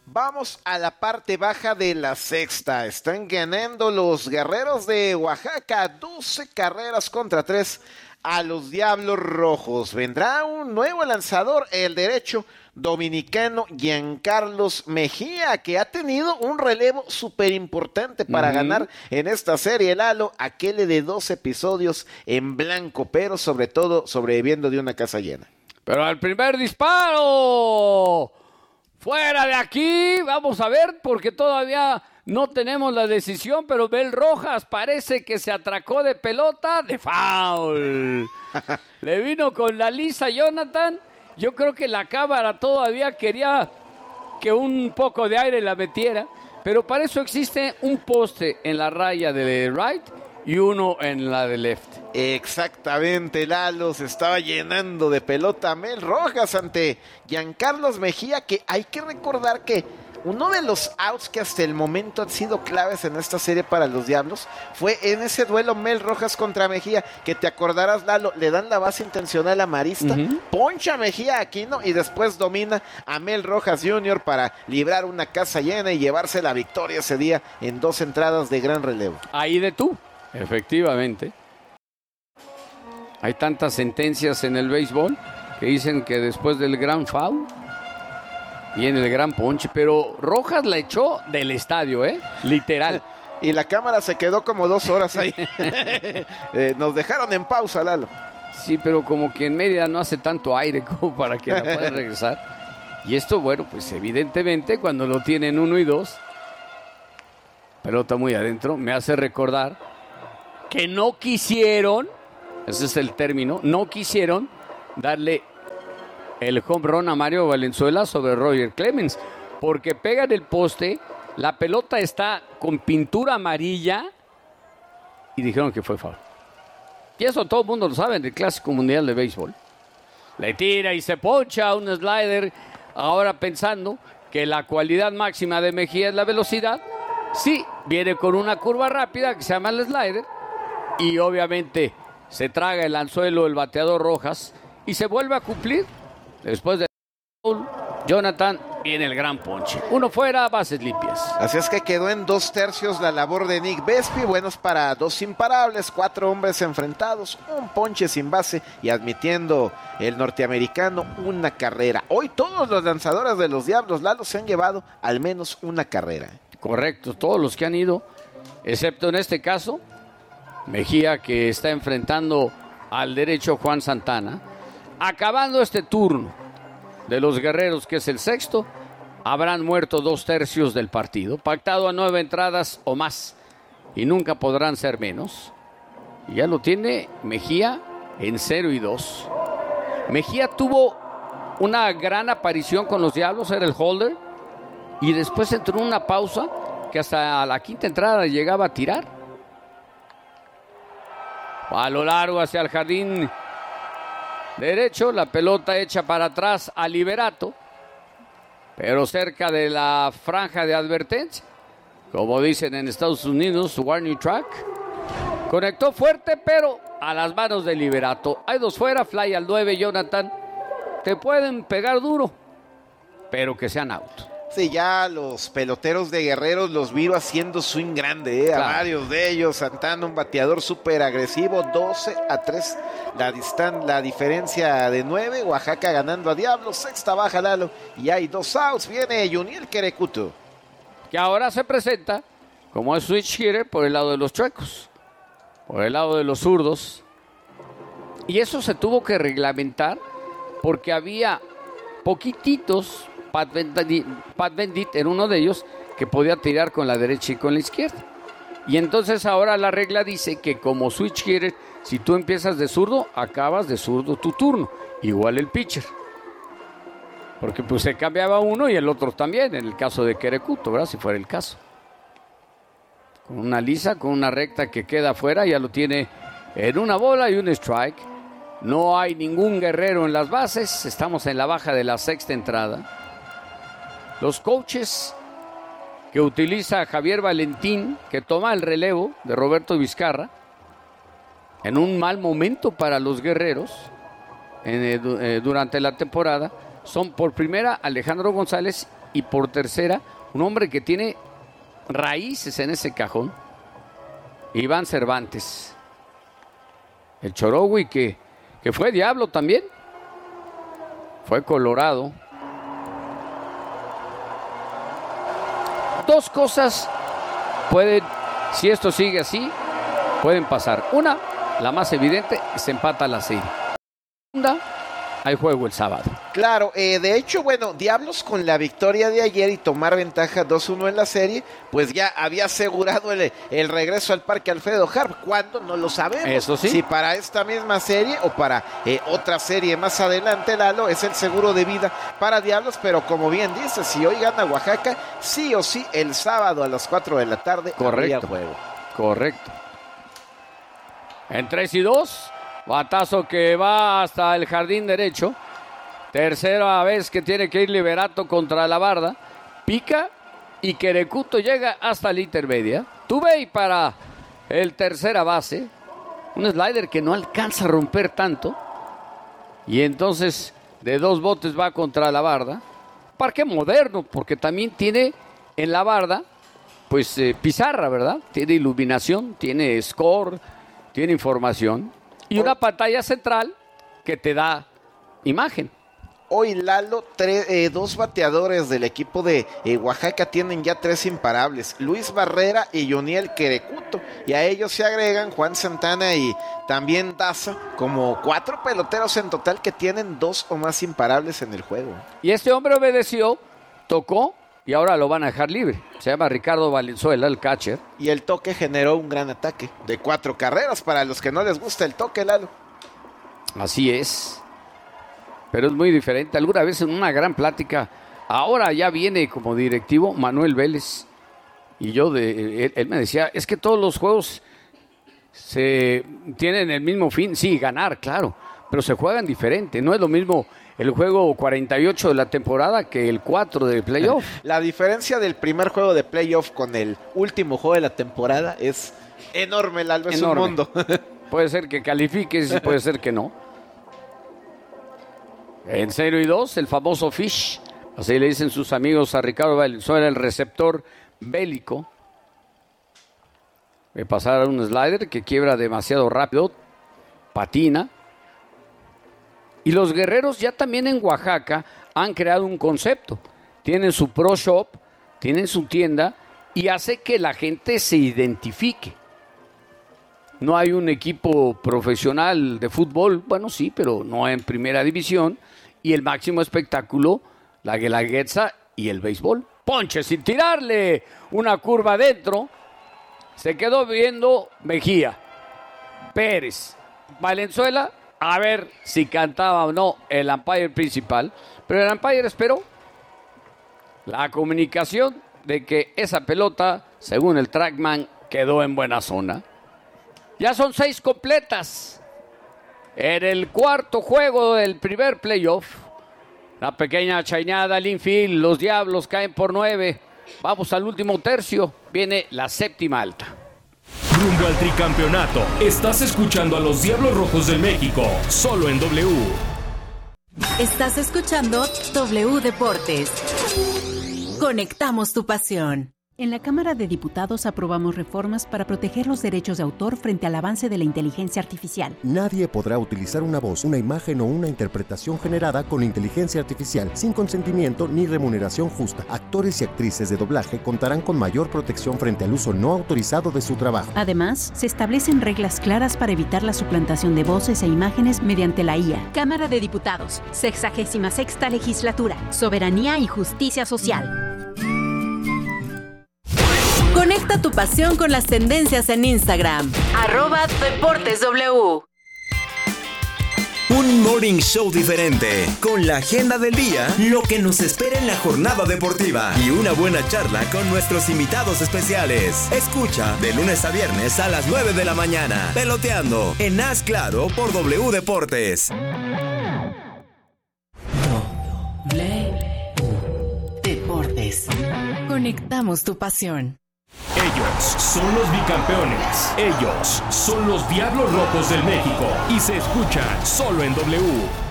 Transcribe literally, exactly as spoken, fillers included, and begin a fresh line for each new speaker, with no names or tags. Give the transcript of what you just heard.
Vamos a la parte baja de la sexta. Están ganando los Guerreros de Oaxaca doce carreras contra tres a los Diablos Rojos. Vendrá un nuevo lanzador, el derecho dominicano Giancarlos Mejía, que ha tenido un relevo súper importante para uh-huh. ganar en esta serie, Lalo, aquel de dos episodios en blanco, pero sobre todo sobreviviendo de una casa llena.
Pero al primer disparo, fuera de aquí, vamos a ver, porque todavía no tenemos la decisión, pero Mel Rojas parece que se atracó de pelota, de foul. Le vino con la lisa Jonathan. Yo creo que la cámara todavía quería que un poco de aire la metiera, pero para eso existe un poste en la raya de right y uno en la de left.
Exactamente, Lalo, se estaba llenando de pelota Mel Rojas ante Giancarlos Mejía, que hay que recordar que uno de los outs que hasta el momento han sido claves en esta serie para los Diablos fue en ese duelo Mel Rojas contra Mejía, que te acordarás, Lalo, le dan la base intencional a Marista, uh-huh. poncha a Mejía Aquino y después domina a Mel Rojas junior para librar una casa llena y llevarse la victoria ese día en dos entradas de gran relevo.
Ahí de tú, efectivamente. Hay tantas sentencias en el béisbol que dicen que después del gran foul viene el gran ponche, pero Rojas la echó del estadio, ¿eh? Literal.
Y la cámara se quedó como dos horas ahí. eh, nos dejaron en pausa, Lalo.
Sí, pero como que en Mérida no hace tanto aire como para que la pueda regresar. Y esto, bueno, pues evidentemente cuando lo tienen uno y dos, pelota muy adentro, me hace recordar que no quisieron, ese es el término, no quisieron darle el home run a Mario Valenzuela sobre Roger Clemens, porque pega en el poste, la pelota está con pintura amarilla y dijeron que fue foul. Y eso todo el mundo lo sabe en el Clásico Mundial de Béisbol. Le tira y se poncha un slider, ahora pensando que la cualidad máxima de Mejía es la velocidad. Sí, viene con una curva rápida que se llama el slider y obviamente se traga el anzuelo el bateador Rojas y se vuelve a cumplir. Después de Jonathan viene el gran ponche. Uno fuera, bases limpias.
Así es que quedó en dos tercios la labor de Nick Vespi. Buenos para dos imparables, cuatro hombres enfrentados, un ponche sin base y admitiendo el norteamericano una carrera. Hoy todos los lanzadores de los Diablos, Lalo, se han llevado al menos una carrera.
Correcto, todos los que han ido, excepto en este caso, Mejía, que está enfrentando al derecho Juan Santana. Acabando este turno de los Guerreros, que es el sexto, habrán muerto dos tercios del partido, pactado a nueve entradas o más, y nunca podrán ser menos. Y ya lo tiene Mejía en cero y dos. Mejía tuvo una gran aparición con los Diablos, era el holder, y después entró en una pausa que hasta la quinta entrada llegaba a tirar. A lo largo hacia el jardín derecho, la pelota hecha para atrás a Liberato, pero cerca de la franja de advertencia, como dicen en Estados Unidos, warning track. Conectó fuerte, pero a las manos de Liberato. Hay dos fuera, fly al nueve, Jonathan. Te pueden pegar duro, pero que sean out.
Sí, ya los peloteros de Guerreros los viro haciendo swing grande, ¿eh? Claro. A varios de ellos. Santana, un bateador súper agresivo, doce a tres la, distan- la diferencia de nueve. Oaxaca ganando a Diablos, sexta baja, Lalo, y hay dos outs. Viene Yuniel Querecuto,
que ahora se presenta como el switch hitter por el lado de los chuecos, por el lado de los zurdos. Y eso se tuvo que reglamentar porque había poquititos. Pat Bendit, Pat Bendit era uno de ellos que podía tirar con la derecha y con la izquierda. Y entonces ahora la regla dice que como switch hitter, si tú empiezas de zurdo, acabas de zurdo tu turno. Igual el pitcher. Porque pues se cambiaba uno y el otro también, en el caso de Querecuto, ¿verdad? Si fuera el caso. Con una lisa, con una recta que queda afuera, ya lo tiene en una bola y un strike. No hay ningún guerrero en las bases. Estamos en la baja de la sexta entrada. Los coaches que utiliza Javier Valentín, que toma el relevo de Roberto Vizcarra, en un mal momento para los Guerreros en, eh, durante la temporada, son por primera Alejandro González y por tercera, un hombre que tiene raíces en ese cajón, Iván Cervantes. El Chorogui que, que fue Diablo también, fue Colorado. Dos cosas pueden, si esto sigue así, pueden pasar. Una, la más evidente, se empata la serie. Segunda, hay juego el sábado.
Claro, eh, de hecho, bueno, Diablos con la victoria de ayer y tomar ventaja dos uno en la serie, pues ya había asegurado el, el regreso al Parque Alfredo Harp. ¿Cuándo? No lo sabemos.
Eso sí.
Si para esta misma serie o para eh, otra serie más adelante, Lalo, es el seguro de vida para Diablos, pero como bien dice, si hoy gana Oaxaca, sí o sí, el sábado a las cuatro de la tarde
correcto,
habría juego.
Correcto. En tres y dos, batazo que va hasta el jardín derecho. Tercera vez que tiene que ir Liberato contra la barda. Pica y Querecuto llega hasta la intermedia. Tubey para el tercera base. Un slider que no alcanza a romper tanto. Y entonces de dos botes va contra la barda. Parque moderno, porque también tiene en la barda pues eh, pizarra, ¿verdad? Tiene iluminación, tiene score, tiene información. Y una pantalla central que te da imagen.
Hoy, Lalo, tres, eh, dos bateadores del equipo de eh, Oaxaca tienen ya tres imparables. Luis Barrera y Yoniel Querecuto. Y a ellos se agregan Juan Santana y también Daza, como cuatro peloteros en total que tienen dos o más imparables en el juego.
Y este hombre obedeció, tocó y ahora lo van a dejar libre. Se llama Ricardo Valenzuela, el catcher.
Y el toque generó un gran ataque de cuatro carreras para los que no les gusta el toque, Lalo.
Así es. Pero es muy diferente. Alguna vez en una gran plática, ahora ya viene como directivo Manuel Vélez. Y yo, de, él, él me decía, es que todos los juegos se tienen el mismo fin. Sí, ganar, claro, pero se juegan diferente. No es lo mismo el juego cuarenta y ocho de la temporada que el cuatro de playoff.
La diferencia del primer juego de playoff con el último juego de la temporada es enorme, Lalo, es
enorme.
un mundo.
Puede ser que califiques y puede ser que no. En cero y dos, el famoso Fish, así le dicen sus amigos a Ricardo Valenzuela, el receptor bélico. Me pasar un slider que quiebra demasiado rápido, patina. Y los guerreros ya también en Oaxaca han creado un concepto. Tienen su Pro Shop, tienen su tienda y hace que la gente se identifique. No hay un equipo profesional de fútbol, bueno sí, pero no en primera división. Y el máximo espectáculo, la guelaguetza y el béisbol. Ponche sin tirarle, una curva adentro. Se quedó viendo Mejía, Pérez, Valenzuela, a ver si cantaba o no el umpire principal. Pero el umpire esperó la comunicación de que esa pelota, según el trackman, quedó en buena zona. Ya son seis completas. En el cuarto juego del primer playoff, la pequeña chañada al infield, los Diablos caen por nueve. Vamos al último tercio, viene la séptima alta.
Rumbo al tricampeonato, estás escuchando a los Diablos Rojos del México, solo en W.
Estás escuchando W Deportes. Conectamos tu pasión.
En la Cámara de Diputados aprobamos reformas para proteger los derechos de autor frente al avance de la inteligencia artificial.
Nadie podrá utilizar una voz, una imagen o una interpretación generada con inteligencia artificial sin consentimiento ni remuneración justa. Actores y actrices de doblaje contarán con mayor protección frente al uso no autorizado de su trabajo.
Además, se establecen reglas claras para evitar la suplantación de voces e imágenes mediante la I A.
Cámara de Diputados, sexagésima sexta legislatura, soberanía y justicia social.
Conecta tu pasión con las tendencias en Instagram. Arroba Deportes W.
Un morning show diferente, con la agenda del día, lo que nos espera en la jornada deportiva y una buena charla con nuestros invitados especiales. Escucha de lunes a viernes a las nueve de la mañana, Peloteando, en Haz Claro por W Deportes.
W Deportes. Conectamos tu pasión.
Ellos son los bicampeones. Ellos son los Diablos Rojos del México. Y se escuchan solo en W.